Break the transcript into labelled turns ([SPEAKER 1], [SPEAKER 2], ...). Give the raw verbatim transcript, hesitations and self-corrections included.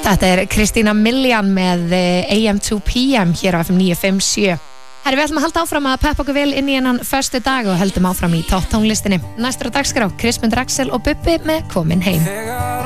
[SPEAKER 1] Þetta er Kristína Milian með A M to P M hér á F M níu fimm sjö. Herri, við ætlum að halda áfram að peppa okkur vel inn í hennan föstu dag og höldum áfram í topp tónlistinni. Næstur á dagskrá, Kristmundur Axel og Bubbi með Komin heim.